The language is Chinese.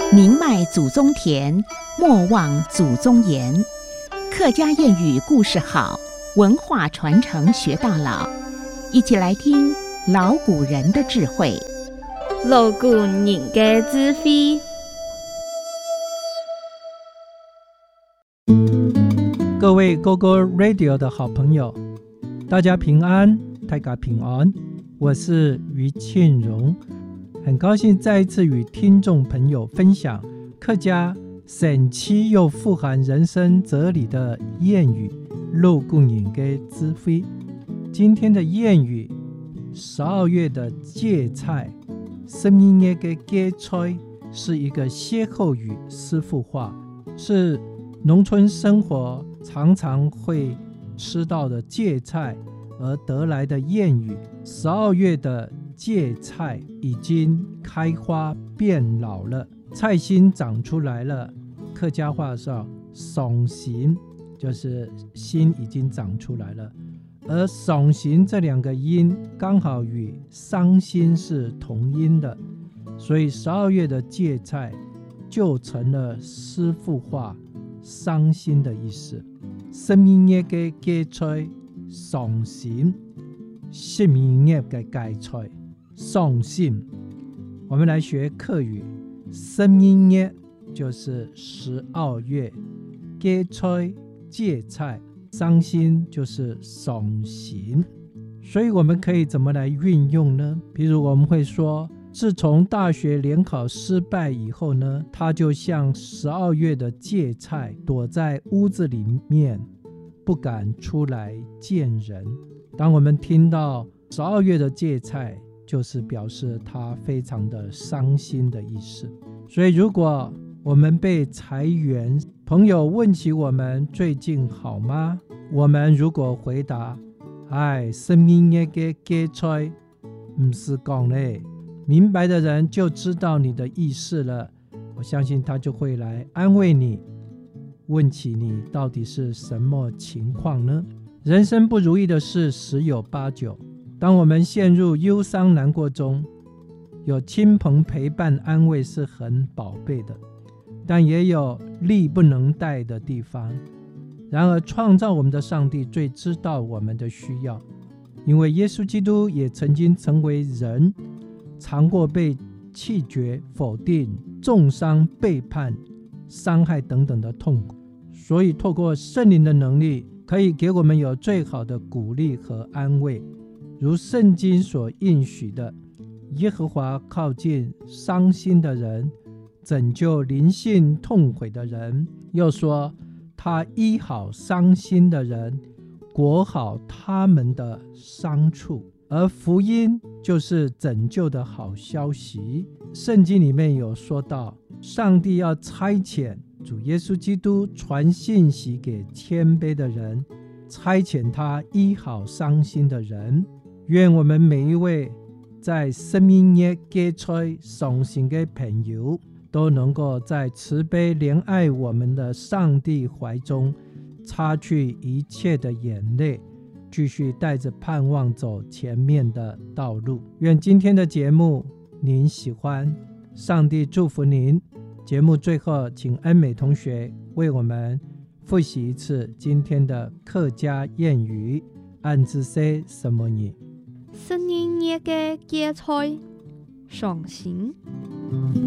宁迈祖宗田，莫忘祖宗言。客家谚语故事好，文化传承学到老。一起来听老古人的智慧。 老古人的智慧。 各位 GoGo Radio 的好朋友，大家平安，大家平安。我是于庆荣，很高兴再一次与听众朋友分享客家神奇又富含人生哲理的谚语老古人的智慧。今天的谚语，12月的芥菜，12月的芥菜是一个歇后语诗赋话，是农村生活常常会吃到的芥菜而得来的谚语。12月的芥菜已经开花变老了，菜心长出来了，客家话上爽心，就是心已经长出来了。而爽心这两个音刚好与伤心是同音的，所以12月的芥菜就成了诗赋话伤心的意思。12月的芥菜爽心，12月的芥菜伤心。我们来学客语，12月就是12月，芥菜芥菜，伤心就是爽心。所以我们可以怎么来运用呢？比如我们会说，自从大学联考失败以后呢，他就像12月的芥菜，躲在屋子里面不敢出来见人。当我们听到12月的芥菜，就是表示他非常的伤心的意思。所以如果我们被裁员，朋友问起我们最近好吗，我们如果回答12月的芥菜不是讲嘞，明白的人就知道你的意思了，我相信他就会来安慰你，问起你到底是什么情况呢？人生不如意的事十有八九，当我们陷入忧伤难过中，有亲朋陪伴安慰是很宝贝的，但也有力不能逮的地方。然而创造我们的上帝最知道我们的需要，因为耶稣基督也曾经成为人，尝过被弃绝、否定、重伤、背叛、伤害等等的痛苦，所以透过圣灵的能力，可以给我们有最好的鼓励和安慰。如圣经所应许的，耶和华靠近伤心的人，拯救灵性痛悔的人。又说他医好伤心的人，裹好他们的伤处。而福音就是拯救的好消息。圣经里面有说到，上帝要差遣主耶稣基督传信息给谦卑的人，差遣他医好伤心的人。愿我们每一位在12月芥菜伤心的朋友，都能够在慈悲怜爱我们的上帝怀中擦去一切的眼泪，继续带着盼望走前面的道路。愿今天的节目您喜欢，上帝祝福您。节目最后，请恩美同学为我们复习一次今天的客家谚语，按字说什么呢 12月的芥菜伤心。